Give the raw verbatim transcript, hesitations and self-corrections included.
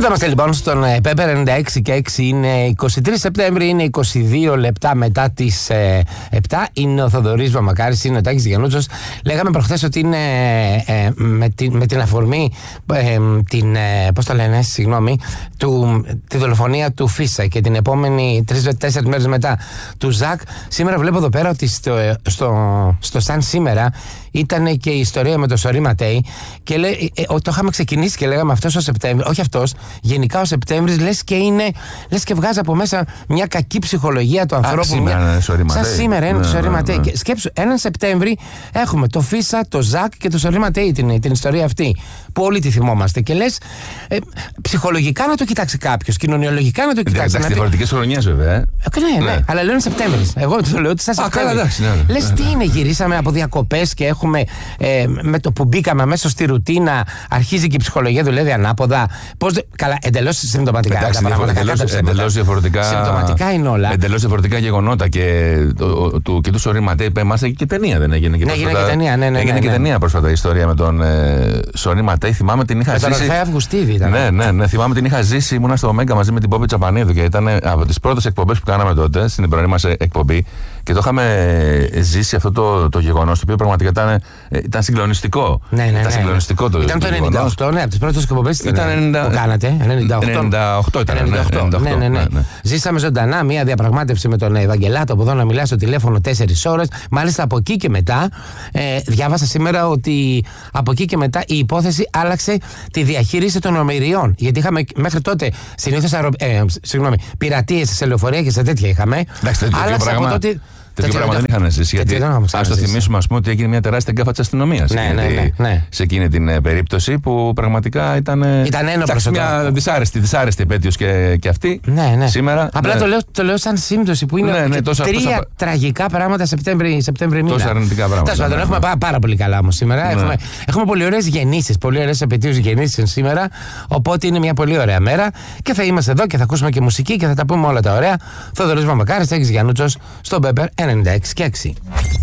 Εδώ είμαστε λοιπόν στον Πέπερ ενενήντα έξι και έξι. Είναι εικοστή τρίτη Σεπτέμβρη, είναι είκοσι δύο λεπτά μετά τις ε, επτά. Είναι ο Θοδωρής Βαμακάρης, είναι ο Τάκης Γιαννούτσος. Λέγαμε προχθές ότι είναι ε, με, την, με την αφορμή ε, την, ε, πώς το λένε, συγγνώμη, του, τη δολοφονία του Φίσα και την επόμενη τρεις-τέσσερις μέρες μετά του Ζακ. Σήμερα βλέπω εδώ πέρα ότι στο, στο, στο Σαν σήμερα ήταν και η ιστορία με το Σωρή Ματέι και λέ, ε, ε, το είχαμε ξεκινήσει και λέγαμε αυτός ο Σεπτέμβρης, όχι αυτός, γενικά ο Σεπτέμβρης λες και είναι, λες και βγάζει από μέσα μια κακή ψυχολογία του ανθρώπου. Σήμερα είναι Σωρή Ματέι. Σαν σήμερα είναι ναι, το Σωρή ναι, Ματέι. ναι. Και σκέψου, έναν Σεπτέμβρη έχουμε το Φίσα, το Ζακ και το Σωρή Ματέι, την, την ιστορία αυτή. Που όλοι τη θυμόμαστε. Και λες, ε, ψυχολογικά να το κοιτάξει κάποιος, κοινωνιολογικά να το κοιτάξει. Εντάξει, διαφορετικές χρονιές βέβαια. Ε. Ε, ναι, ναι, ναι, αλλά λέω είναι Σεπτέμβρης. Εγώ το λέω ότι σαν Σεπτέμβρη. Ναι, λες τι είναι, γυρίσαμε από διακοπές και έχουμε ε, με το που μπήκαμε αμέσως στη ρουτίνα, αρχίζει και η ψυχολογία δουλεύει ανάποδα. Πώς, καλά, εντελώς συμπτωματικά. Εντάξει, εντελώς διαφορετικά. Συμπτωματικά είναι όλα. Εντελώς διαφορετικά γεγονότα και του και του Σωρή Ματέι είμαστε και ταινία, δεν έγινε και ναι, πρόσφατα. Και ταινία, ναι, ναι, έγινε ναι, και ναι. ταινία πρόσφατα η ιστορία με τον ε, Σωρή Ματέι. Θυμάμαι την είχα με ζήσει. Με τον Ορφέα Αυγουστίδη ήταν. Ναι, ναι, ναι, θυμάμαι την είχα ζήσει. Ήμουνα στο Μέγκα μαζί με την Πόπη Τσαπανίδου και ήταν από τις πρώτες εκπομπές που κάναμε τότε, στην πρωινή μας εκπομπή. Και το είχαμε ζήσει αυτό το, το γεγονός, το οποίο πραγματικά ήταν, ήταν συγκλονιστικό. Ναι, ναι, ήταν ναι, συγκλονιστικό το ήταν το ενενήντα οκτώ, ναι, από τις πρώτες εκπομπές ήταν ενενήντα... που κάνατε. ενενήντα οκτώ, ενενήντα οκτώ ήταν. ενενήντα οκτώ, ενενήντα οκτώ, ναι, ναι, ναι. ναι, ναι. Ζήσαμε ζωντανά μια διαπραγμάτευση με τον Ευαγγελάτο από εδώ να μιλάει στο τηλέφωνο τέσσερις ώρες. Μάλιστα από εκεί και μετά, ε, διάβασα σήμερα ότι από εκεί και μετά η υπόθεση άλλαξε τη διαχείριση των ομοιριών. Γιατί είχαμε μέχρι τότε συνήθως αερο... ε, συγγνώμη, πειρατείες σε λεωφορεία και σε τέτοια είχαμε. Άλλαξε από τότε. Τέτοιο πράγμα δεν είχαν ζήσει. Γιατί ας το θυμίσουμε, ας πούμε, ότι έγινε μια τεράστια εγκάφα της αστυνομίας. Ναι, ναι, ναι, ναι. Σε εκείνη την ε, περίπτωση που πραγματικά ήταν. Ήταν ένοπλος. Μια δυσάρεστη, δυσάρεστη επέτειος και, και αυτή. Ναι, ναι. Σήμερα. Απλά ναι. το, λέω, το λέω σαν σύμπτωση που είναι ναι, ναι, τόσα, τρία τόσα... τραγικά πράγματα Σεπτέμβρη, Σεπτέμβρη μήνα. Τόσα αρνητικά πράγματα. Τέλος πάντων, ναι, έχουμε ναι. πάρα πολύ καλά όμως σήμερα. Ναι. Έχουμε, έχουμε πολύ ωραίες γεννήσεις, πολύ ωραίες επετείους γεννήσεις σήμερα. Οπότε είναι μια πολύ ωραία μέρα και θα είμαστε εδώ και θα ακούσουμε και μουσική και θα τα πούμε όλα τα ωραία. Θοδωρής Βαμακάρης, Τάκης Γιαννούτσος, στον Πέπερ ενενήντα έξι και έξι.